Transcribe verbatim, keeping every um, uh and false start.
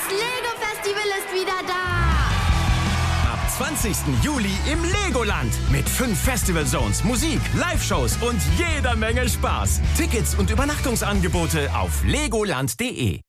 Lego-Festival ist wieder da! Ab zwanzigsten Juli im Legoland. Mit fünf Festival Zones, Musik, Live-Shows und jeder Menge Spaß. Tickets und Übernachtungsangebote auf legoland punkt de.